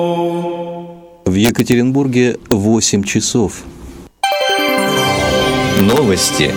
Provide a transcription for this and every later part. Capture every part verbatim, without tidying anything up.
В Екатеринбурге восемь часов. Новости.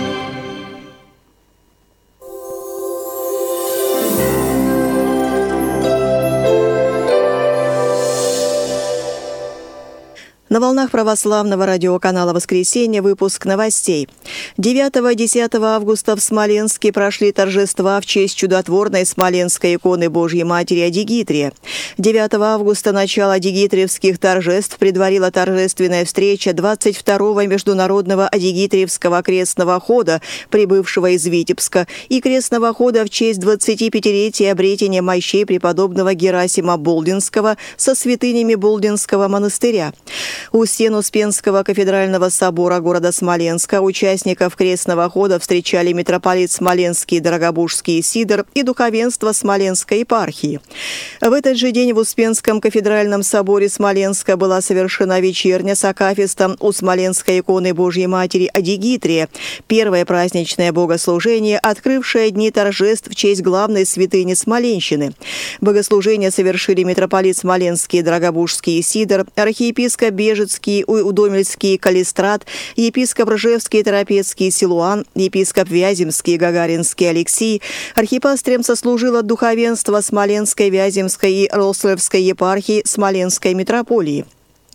На волнах православного радиоканала «Воскресенье» выпуск новостей. девятого-десятого августа в Смоленске прошли торжества в честь чудотворной смоленской иконы Божьей Матери Адигитрия. девятого августа начало адигитриевских торжеств предварила торжественная встреча двадцать второго международного адигитриевского крестного хода, прибывшего из Витебска, и крестного хода в честь двадцатипятилетия обретения мощей преподобного Герасима Болдинского со святынями Болдинского монастыря. У стен Успенского кафедрального собора города Смоленска участников крестного хода встречали митрополит Смоленский Дорогобужский Сидор и духовенство Смоленской епархии. В этот же день в Успенском кафедральном соборе Смоленска была совершена вечерня с акафистом у Смоленской иконы Божьей Матери Адигитрия, первое праздничное богослужение, открывшее дни торжеств в честь главной святыни Смоленщины. Богослужение совершили митрополит Смоленский Дорогобужский Сидор, архиепископ Бежецкий, Удомельский Калистрат, епископ Ржевский Торопецкий Силуан, епископ Вяземский Гагаринский Алексей. Архипастырем сослужило духовенство Смоленской, Вяземской и Рославской епархии Смоленской митрополии.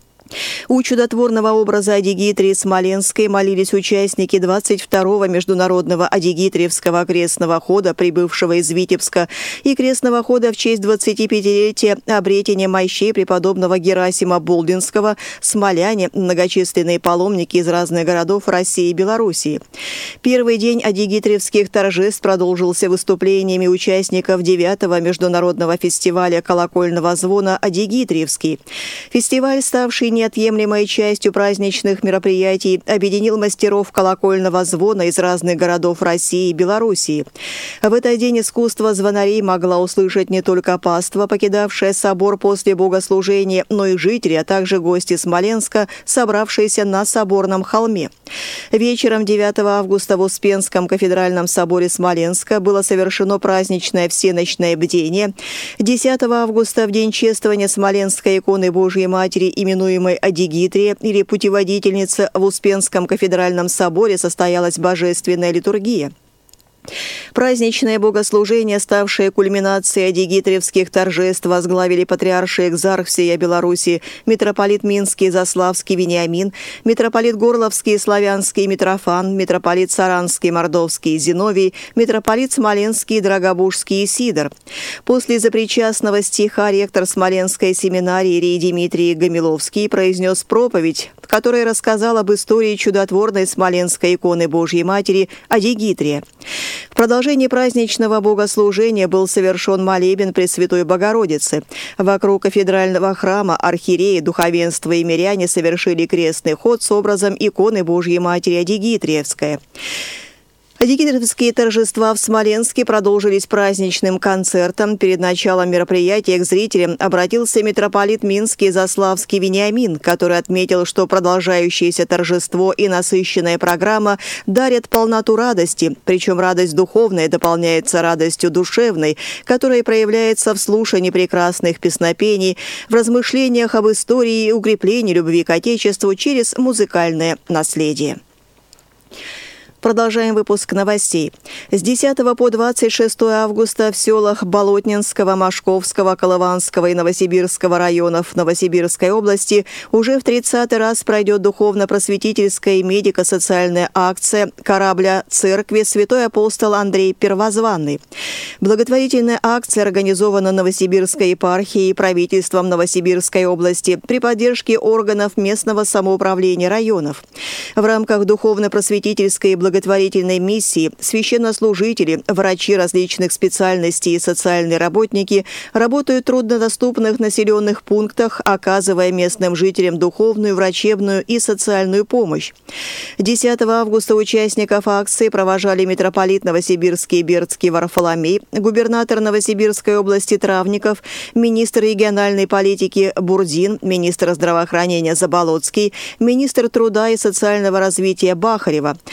У чудотворного образа Адигитрии Смоленской молились участники двадцать второго международного адигитриевского крестного хода, прибывшего из Витебска, и крестного хода в честь двадцатипятилетия обретения мощей преподобного Герасима Болдинского, смоляне, многочисленные паломники из разных городов России и Белоруссии. Первый день адигитриевских торжеств продолжился выступлениями участников девятого международного фестиваля колокольного звона «Адигитриевский». Фестиваль, ставший неотъемлемой частью праздничных мероприятий, объединил мастеров колокольного звона из разных городов России и Белоруссии. В этот день искусство звонарей могла услышать не только паства, покидавшая собор после богослужения, но и жители, а также гости Смоленска, собравшиеся на соборном холме. Вечером девятого августа в Успенском кафедральном соборе Смоленска было совершено праздничное всеночное бдение. десятого августа, в день чествования Смоленской иконы Божьей Матери, именуемой Адигитрия или путеводительница, в Успенском кафедральном соборе состоялась божественная литургия. Праздничное богослужение, ставшее кульминацией адигитриевских торжеств, возглавили патриарший экзарх всея Беларуси, митрополит Минский Заславский Вениамин, митрополит Горловский Славянский Митрофан, митрополит Саранский Мордовский Зиновий, митрополит Смоленский Дорогобужский Сидор. После запричастного стиха ректор Смоленской семинарии Ирий Дмитрий Гамиловский произнес проповедь, в которой рассказал об истории чудотворной смоленской иконы Божьей Матери Адигитрия. В продолжении праздничного богослужения был совершен молебен Пресвятой Богородицы. Вокруг кафедрального храма архиереи, духовенство и миряне совершили крестный ход с образом иконы Божьей Матери Адигитриевская. Адигитриевские торжества в Смоленске продолжились праздничным концертом. Перед началом мероприятия к зрителям обратился митрополит Минский Заславский Вениамин, который отметил, что продолжающееся торжество и насыщенная программа дарят полноту радости, причем радость духовная дополняется радостью душевной, которая проявляется в слушании прекрасных песнопений, в размышлениях об истории и укреплении любви к Отечеству через музыкальное наследие. Продолжаем выпуск новостей. С десятого по двадцать шестое августа в селах Болотнинского, Мошковского, Колыванского и Новосибирского районов Новосибирской области уже в тридцатый раз пройдет духовно-просветительская и медико-социальная акция «Корабля церкви Святой апостол Андрей Первозванный». Благотворительная акция организована Новосибирской епархией и правительством Новосибирской области при поддержке органов местного самоуправления районов. В рамках духовно-просветительской и благотворительной миссии священнослужители, врачи различных специальностей и социальные работники работают в труднодоступных населенных пунктах, оказывая местным жителям духовную, врачебную и социальную помощь. десятого августа участников акции провожали митрополит Новосибирский Бердский Варфоломей, губернатор Новосибирской области Травников, министр региональной политики Бурдин, министр здравоохранения Заболоцкий, министр труда и социального развития Бахарева. На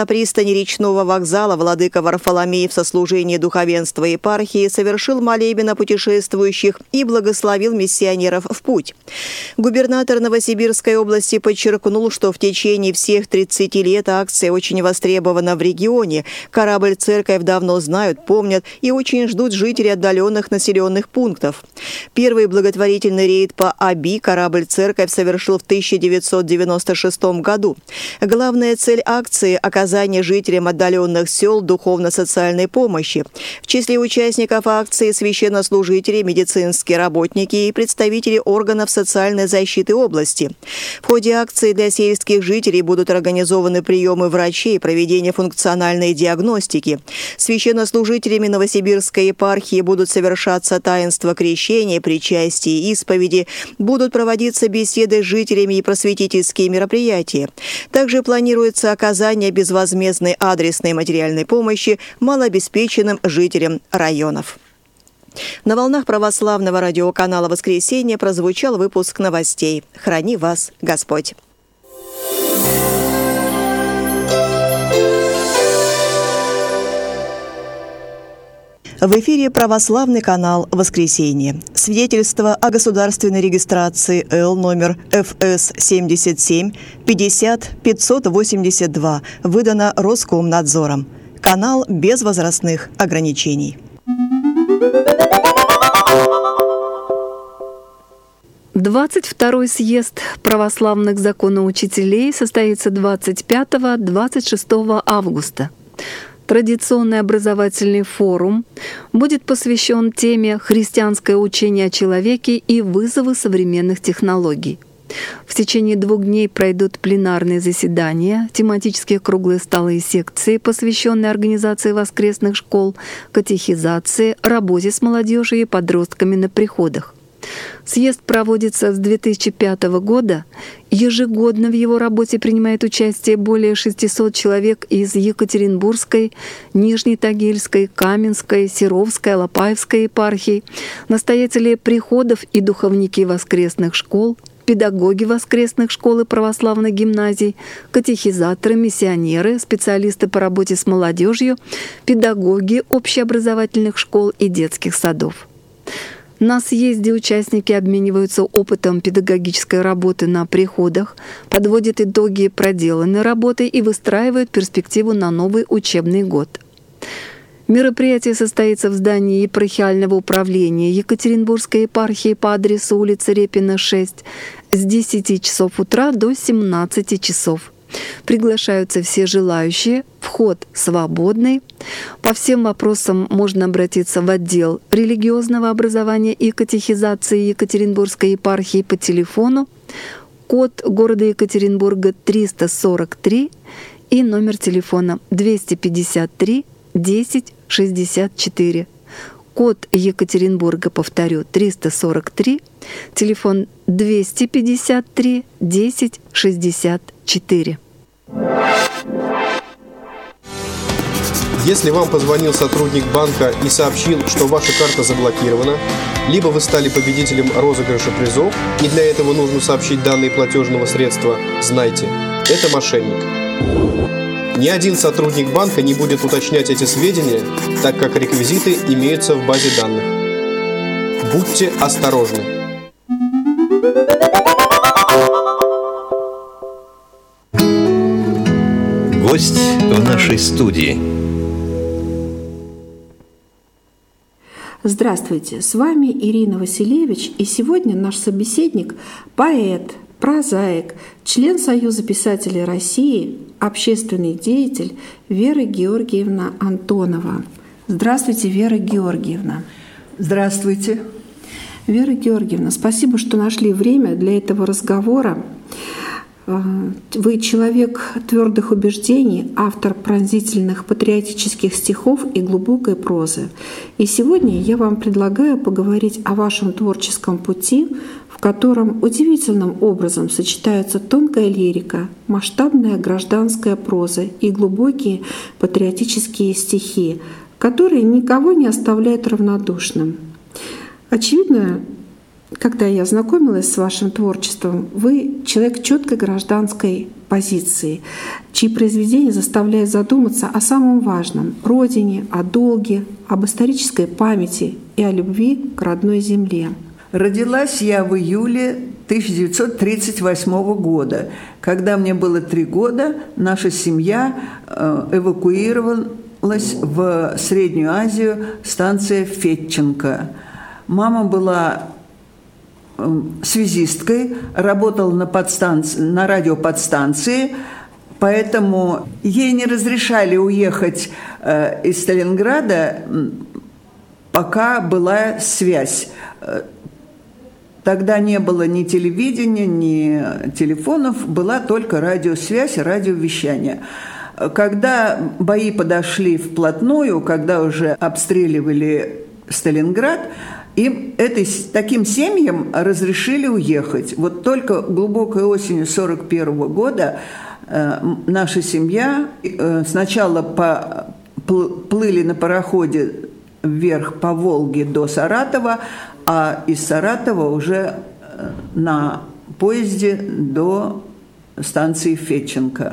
пристани речного вокзала владыка Варфоломей в сослужении духовенства епархии совершил молебен о путешествующих и благословил миссионеров в путь. Губернатор Новосибирской области подчеркнул, что в течение всех тридцати лет акция очень востребована в регионе. Корабль-церковь давно знают, помнят и очень ждут жители отдаленных населенных пунктов. Первый благотворительный рейд по Аби корабль-церковь совершил в тысяча девятьсот девяносто шестом году. Главная цель акции – оказание жителям отдаленных сел духовно-социальной помощи. В числе участников акции священнослужители, медицинские работники и представители органов социальной защиты области. В ходе акции для сельских жителей будут организованы приемы врачей, проведение функциональной диагностики. Священнослужителями Новосибирской епархии будут совершаться таинства крещения, причастия и исповеди, будут проводиться беседы с жителями и просветительские мероприятия. Также планируется оказание безвозмездной адресной материальной помощи малообеспеченным жителям районов. На волнах православного радиоканала «Воскресенье» прозвучал выпуск новостей. Храни вас Господь! В эфире православный канал «Воскресенье». Свидетельство о государственной регистрации Л номер Эф Эс семьдесят семь пятьдесят пятьсот восемьдесят два выдано Роскомнадзором. Канал без возрастных ограничений. двадцать второй съезд православных законоучителей состоится двадцать пятого — двадцать шестого августа. Традиционный образовательный форум будет посвящен теме «Христианское учение о человеке и вызовы современных технологий». В течение двух дней пройдут пленарные заседания, тематические круглые столы и секции, посвященные организации воскресных школ, катехизации, работе с молодежью и подростками на приходах. Съезд проводится с две тысячи пятого года. Ежегодно в его работе принимает участие более шестисот человек из Екатеринбургской, Нижнетагильской, Каменской, Серовской, Алапаевской епархий, настоятели приходов и духовники воскресных школ, педагоги воскресных школ и православных гимназий, катехизаторы, миссионеры, специалисты по работе с молодежью, педагоги общеобразовательных школ и детских садов. На съезде участники обмениваются опытом педагогической работы на приходах, подводят итоги проделанной работы и выстраивают перспективу на новый учебный год. Мероприятие состоится в здании епархиального управления Екатеринбургской епархии по адресу улица Репина, шесть, с десяти часов утра до семнадцати часов. Приглашаются все желающие, вход свободный. По всем вопросам можно обратиться в отдел религиозного образования и катехизации Екатеринбургской епархии по телефону, код города Екатеринбурга триста сорок три и номер телефона двести пятьдесят три десять шестьдесят четыре. Код Екатеринбурга, повторю, триста сорок три, телефон двести пятьдесят три десять шестьдесят четыре. Если вам позвонил сотрудник банка и сообщил, что ваша карта заблокирована, либо вы стали победителем розыгрыша призов, и для этого нужно сообщить данные платежного средства, знайте, это мошенник. Ни один сотрудник банка не будет уточнять эти сведения, так как реквизиты имеются в базе данных. Будьте осторожны. Гость в нашей студии. Здравствуйте, с вами Ирина Василевич, и сегодня наш собеседник – поэт, прозаик, член Союза писателей России, общественный деятель Вера Георгиевна Антонова. Здравствуйте, Вера Георгиевна. Здравствуйте. Вера Георгиевна, спасибо, что нашли время для этого разговора. Вы человек твердых убеждений, автор пронзительных патриотических стихов и глубокой прозы. И сегодня я вам предлагаю поговорить о вашем творческом пути, в котором удивительным образом сочетаются тонкая лирика, масштабная гражданская проза и глубокие патриотические стихи, которые никого не оставляют равнодушным. Очевидно, когда я знакомилась с вашим творчеством, вы человек четкой гражданской позиции, чьи произведения заставляют задуматься о самом важном — родине, о долге, об исторической памяти и о любви к родной земле. Родилась я в июле тысяча девятьсот тридцать восьмого года. Когда мне было три года, наша семья эвакуировалась в Среднюю Азию, станция Фетченко. Мама была связисткой, работала на, подстанции, на радиоподстанции, поэтому ей не разрешали уехать э, из Сталинграда, пока была связь. Тогда не было ни телевидения, ни телефонов, была только радиосвязь и радиовещание. Когда бои подошли вплотную, когда уже обстреливали Сталинград, им этой, таким семьям разрешили уехать. Вот только глубокой осенью сорок первого года э, наша семья э, сначала по, плыли на пароходе вверх по Волге до Саратова, а из Саратова уже э, на поезде до станции Фетченко.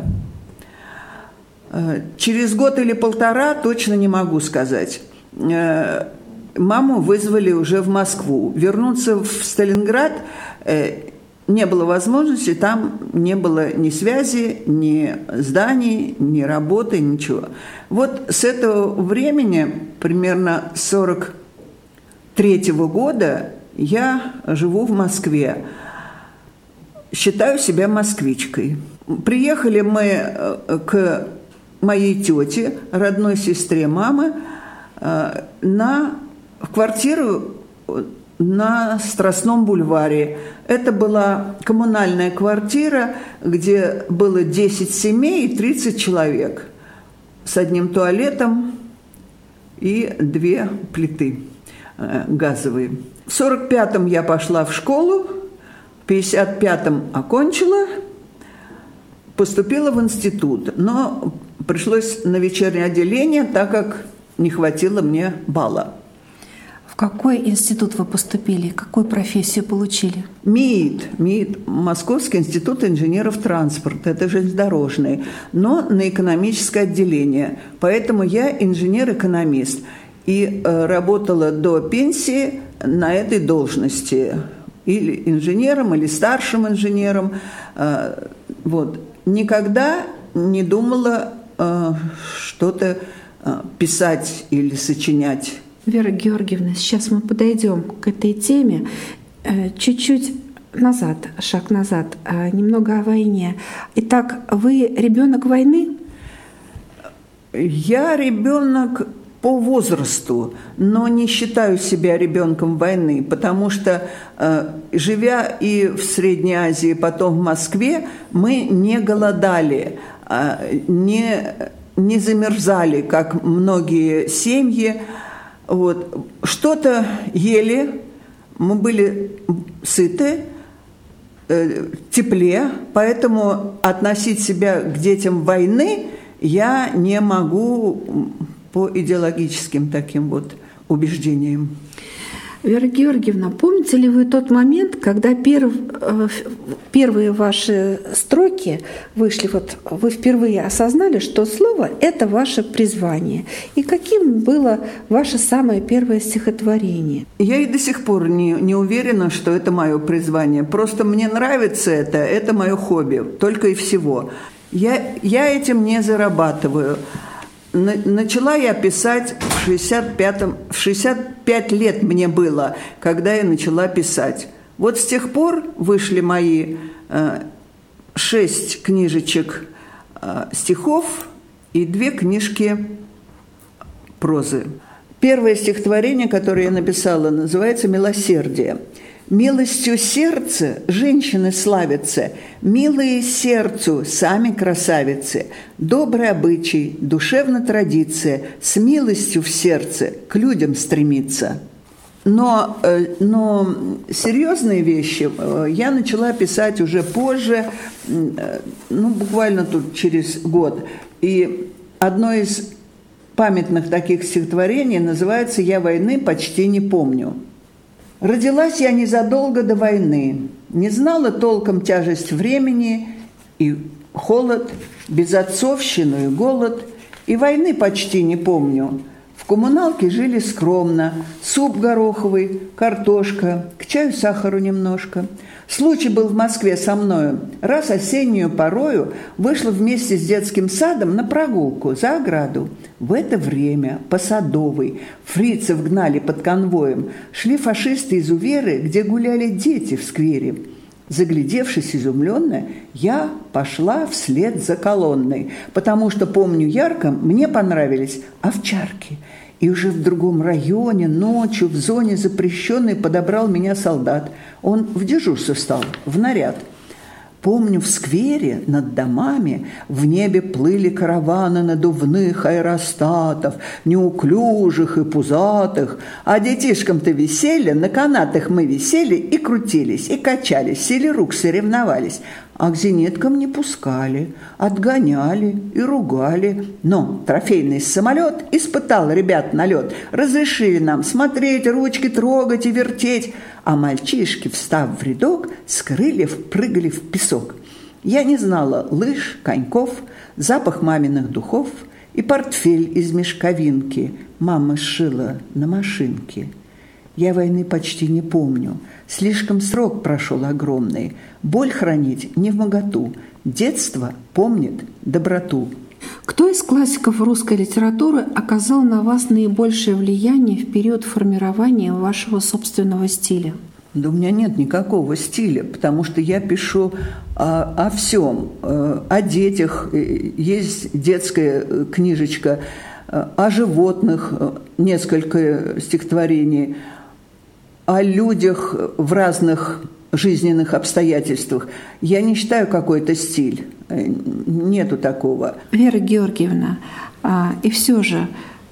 Э, через год или полтора, точно не могу сказать, э, маму вызвали уже в Москву. Вернуться в Сталинград э, не было возможности, там не было ни связи, ни зданий, ни работы, ничего. Вот с этого времени, примерно сорок третьего года, я живу в Москве. Считаю себя москвичкой. Приехали мы к моей тете, родной сестре мамы, на в квартиру на Страстном бульваре. Это была коммунальная квартира, где было десять семей и тридцать человек с одним туалетом и две плиты э, газовые. В сорок пятом я пошла в школу, в пятьдесят пятом окончила, поступила в институт, но пришлось на вечернее отделение, так как не хватило мне балла. В какой институт вы поступили? Какую профессию получили? МИИТ, МИИТ, Московский институт инженеров транспорта, это железнодорожный, но на экономическое отделение. Поэтому я инженер-экономист и э, работала до пенсии на этой должности. Или инженером, или старшим инженером. Э, вот. Никогда не думала э, что-то э, писать или сочинять. Вера Георгиевна, сейчас мы подойдем к этой теме. Чуть-чуть назад, шаг назад, немного о войне. Итак, вы ребенок войны? Я ребенок по возрасту, но не считаю себя ребенком войны, потому что, живя и в Средней Азии, потом в Москве, мы не голодали, не, не замерзали, как многие семьи. Вот. Что-то ели, мы были сыты, э, тепле, поэтому относить себя к детям войны я не могу по идеологическим таким вот убеждениям. Вера Георгиевна, помните ли вы тот момент, когда перв, первые ваши строки вышли, вот вы впервые осознали, что слово — это ваше призвание? И каким было ваше самое первое стихотворение? Я и до сих пор не, не уверена, что это мое призвание. Просто мне нравится это, это мое хобби, только и всего. Я, я этим не зарабатываю. Начала я писать в шестьдесят пятом, в шестьдесят пять лет мне было, когда я начала писать. Вот с тех пор вышли мои э, шесть книжечек э, стихов и две книжки прозы. Первое стихотворение, которое я написала, называется «Милосердие». «Милостью сердца женщины славятся, милые сердцу сами красавицы, добрый обычай, душевная традиция, с милостью в сердце к людям стремится». Но, но серьезные вещи я начала писать уже позже, ну, буквально тут через год. И одно из памятных таких стихотворений называется «Я войны почти не помню». Родилась я незадолго до войны, не знала толком тяжесть времени и холод, безотцовщину и голод, и войны почти не помню. В коммуналке жили скромно, суп гороховый, картошка, к чаю сахару немножко. Случай был в Москве со мною. Раз осеннюю порою вышла вместе с детским садом на прогулку за ограду. В это время по Садовой фрицев гнали под конвоем. Шли фашисты-изуверы, где гуляли дети в сквере. Заглядевшись изумленно, я пошла вслед за колонной, потому что, помню ярко, мне понравились овчарки. И уже в другом районе, ночью, в зоне запрещенной, подобрал меня солдат. Он в дежурство стал, в наряд. Помню, в сквере над домами в небе плыли караваны надувных аэростатов, неуклюжих и пузатых, а детишкам-то веселье, на канатах мы висели и крутились, и качались, силе рук соревновались, а к зениткам не пускали, отгоняли и ругали. Но трофейный самолет испытал ребят на лед, разрешили нам смотреть, ручки трогать и вертеть, а мальчишки, встав в рядок, с крыльев прыгали в песок. Я не знала лыж, коньков, запах маминых духов и портфель из мешковинки мама сшила на машинке. Я войны почти не помню, слишком срок прошел огромный, боль хранить невмоготу, детство помнит доброту. Кто из классиков русской литературы оказал на вас наибольшее влияние в период формирования вашего собственного стиля? Да у меня нет никакого стиля, потому что я пишу о, о всем, о детях, есть детская книжечка, о животных, несколько стихотворений, о людях в разных жизненных обстоятельствах. Я не считаю какой-то стиль. Нету такого. Вера Георгиевна, и все же,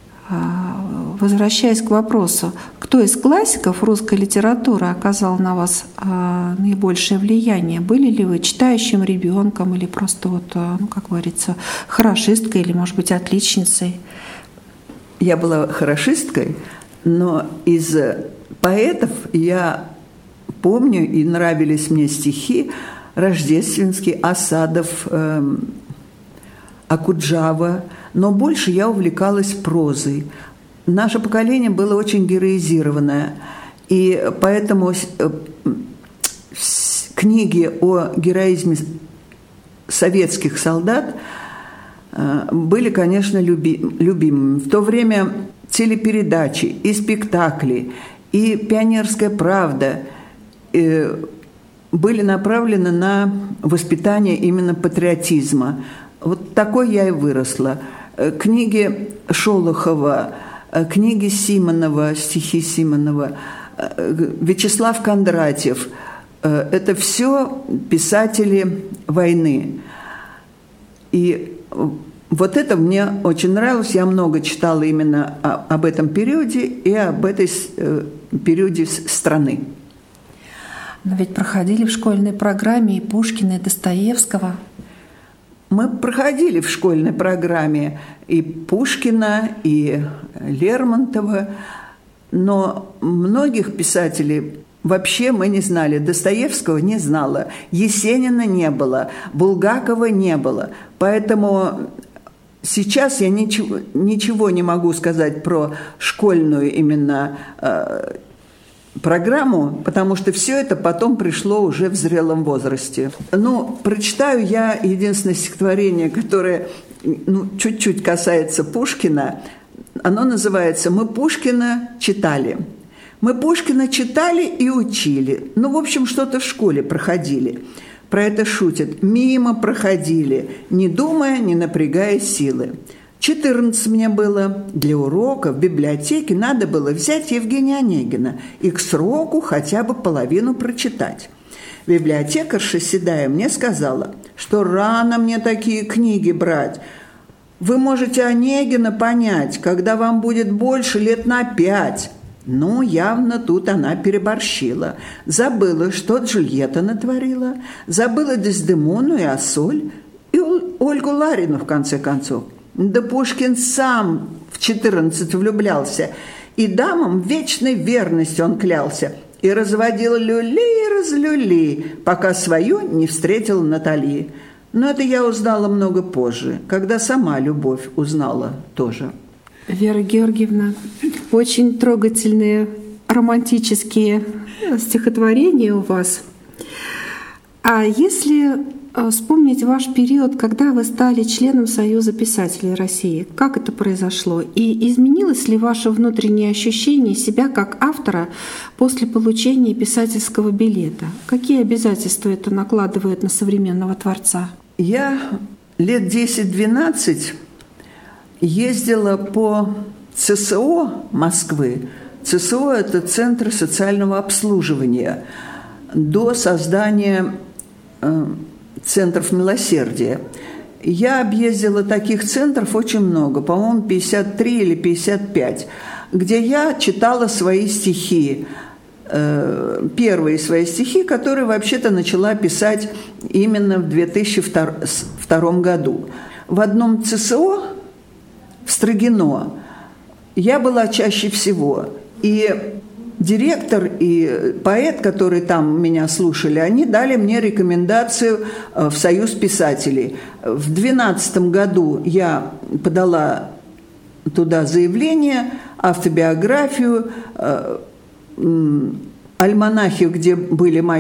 возвращаясь к вопросу, кто из классиков русской литературы оказал на вас наибольшее влияние? Были ли вы читающим ребенком или просто, вот, ну, как говорится, хорошисткой или, может быть, отличницей? Я была хорошисткой, но из поэтов я помню, и нравились мне стихи Рождественский, Осадов, э, Окуджава, но больше я увлекалась прозой. Наше поколение было очень героизированное, и поэтому э, книги о героизме советских солдат э, были, конечно, люби, любимыми. В то время телепередачи и спектакли, и «Пионерская правда» э, были направлены на воспитание именно патриотизма. Вот такой я и выросла. Книги Шолохова, книги Симонова, стихи Симонова, Вячеслав Кондратьев – это все писатели войны. И вот это мне очень нравилось. Я много читала именно об этом периоде и об этой периоде страны. Но ведь проходили в школьной программе и Пушкина, и Достоевского. Мы проходили в школьной программе и Пушкина, и Лермонтова, но многих писателей вообще мы не знали. Достоевского не знала, Есенина не было, Булгакова не было. Поэтому сейчас я ничего, ничего не могу сказать про школьную именно э, программу, потому что все это потом пришло уже в зрелом возрасте. Ну, прочитаю я единственное стихотворение, которое ну, чуть-чуть касается Пушкина. Оно называется «Мы Пушкина читали». Мы Пушкина читали и учили. Ну, в общем, что-то в школе проходили. Про это шутят. Мимо проходили, не думая, не напрягая силы. четырнадцать мне было. Для урока в библиотеке надо было взять Евгения Онегина и к сроку хотя бы половину прочитать. Библиотекарша седая мне сказала, что рано мне такие книги брать. Вы можете Онегина понять, когда вам будет больше лет на пять. Ну, явно тут она переборщила. Забыла, что Джульетта натворила, забыла Дездемону и Ассоль, и Ольгу Ларину, в конце концов. Да Пушкин сам в четырнадцать влюблялся, и дамам вечной верностью он клялся. И разводил люли и разлюли, пока свою не встретил Натали. Но это я узнала много позже, когда сама любовь узнала тоже. Вера Георгиевна, очень трогательные романтические стихотворения у вас. А если вспомнить ваш период, когда вы стали членом Союза писателей России, как это произошло? И изменилось ли ваше внутреннее ощущение себя как автора после получения писательского билета? Какие обязательства это накладывает на современного творца? Я лет десять-двенадцать ездила по ЦСО Москвы. ЦСО – это Центр социального обслуживания. До создания э, центров милосердия. Я объездила таких центров очень много, по-моему, пятьдесят три или пятьдесят пять, где я читала свои стихи. Э, первые свои стихи, которые вообще-то начала писать именно в две тысячи втором году. В одном ЦСО, в Строгино, я была чаще всего. И директор и поэт, которые там меня слушали, они дали мне рекомендацию в Союз писателей. В две тысячи двенадцатом году я подала туда заявление, автобиографию, альманахи, где были мои